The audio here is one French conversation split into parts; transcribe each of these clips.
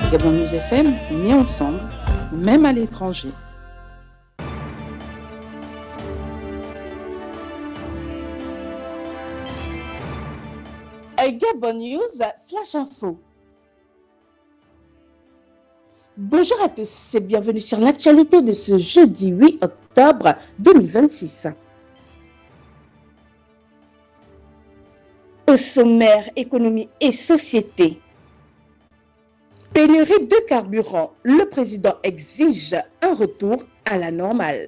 Gabon News FM, on est ensemble, même à l'étranger. Gabon News, Flash Info. Bonjour à tous et bienvenue sur l'actualité de ce jeudi 8 octobre 2026. Au sommaire, économie et société. Pénurie de carburant, le président exige un retour à la normale.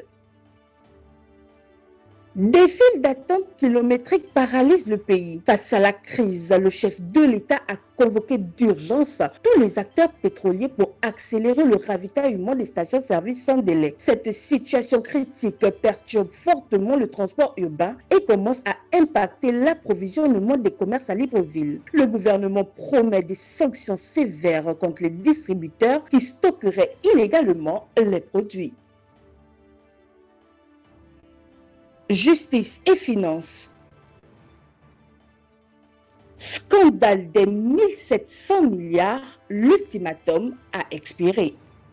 Des files d'attente kilométriques paralysent le pays. Face à la crise, le chef de l'État a convoqué d'urgence tous les acteurs pétroliers pour accélérer le ravitaillement des stations-service sans délai. Cette situation critique perturbe fortement le transport urbain et commence à impacter l'approvisionnement des commerces à Libreville. Le gouvernement promet des sanctions sévères contre les distributeurs qui stockeraient illégalement les produits. Justice et finances. Scandale des 1700 milliards, l'ultimatum a expiré.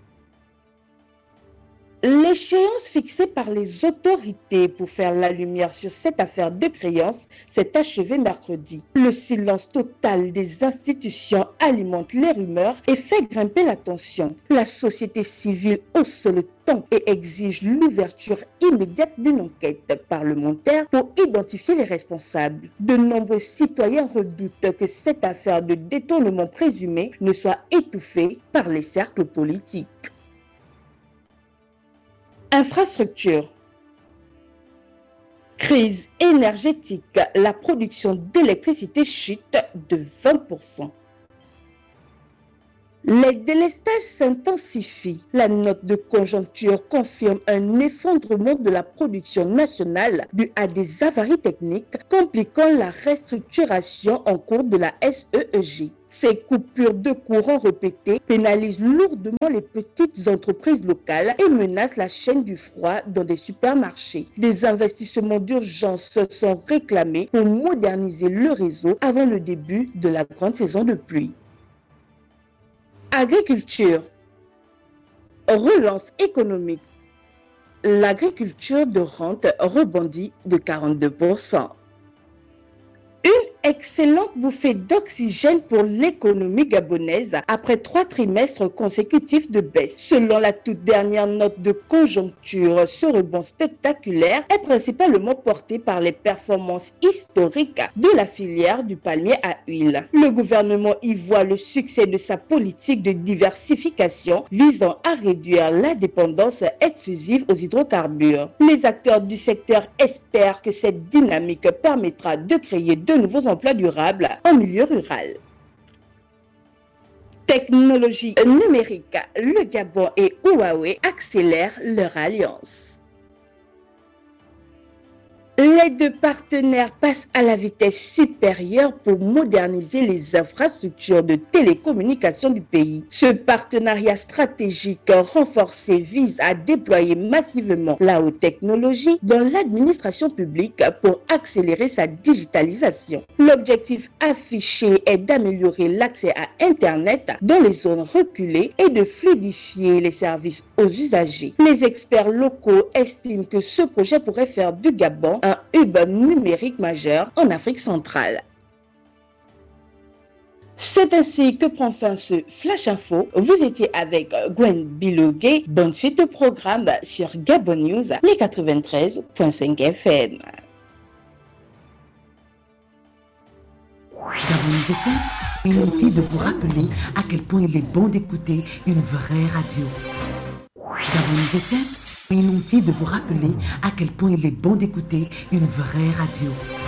L'échéance fixée par les autorités pour faire la lumière sur cette affaire de créance s'est achevée mercredi. Le silence total des institutions alimente les rumeurs et fait grimper la tension. La société civile hausse le ton et exige l'ouverture immédiate d'une enquête parlementaire pour identifier les responsables. De nombreux citoyens redoutent que cette affaire de détournement présumé ne soit étouffée par les cercles politiques. Infrastructure. Crise énergétique, la production d'électricité chute de 20%. Les délestages s'intensifient. La note de conjoncture confirme un effondrement de la production nationale dû à des avaries techniques compliquant la restructuration en cours de la SEEG. Ces coupures de courant répétées pénalisent lourdement les petites entreprises locales et menacent la chaîne du froid dans des supermarchés. Des investissements d'urgence sont réclamés pour moderniser le réseau avant le début de la grande saison de pluie. Agriculture. Relance économique. L'agriculture de rente rebondit de 42%. Excellente bouffée d'oxygène pour l'économie gabonaise après 3 trimestres consécutifs de baisse. Selon la toute dernière note de conjoncture, ce rebond spectaculaire est principalement porté par les performances historiques de la filière du palmier à huile. Le gouvernement y voit le succès de sa politique de diversification visant à réduire la dépendance exclusive aux hydrocarbures. Les acteurs du secteur espèrent que cette dynamique permettra de créer de nouveaux emplois durables en milieu rural. Technologie numérique, le Gabon et Huawei accélèrent leur alliance. Les deux partenaires passent à la vitesse supérieure pour moderniser les infrastructures de télécommunications du pays. Ce partenariat stratégique renforcé vise à déployer massivement la haute technologie dans l'administration publique pour accélérer sa digitalisation. L'objectif affiché est d'améliorer l'accès à Internet dans les zones reculées et de fluidifier les services aux usagers. Les experts locaux estiment que ce projet pourrait faire du Gabon un hub numérique majeur en Afrique centrale. C'est ainsi que prend fin ce Flash Info. Vous étiez avec Gwen Bilogué. Bonne suite au programme sur Gabon News, les 93.5 FM. Gabon News FM est envie de vous rappeler à quel point il est bon d'écouter une vraie radio. Gabon News FM une envie de vous rappeler à quel point il est bon d'écouter une vraie radio.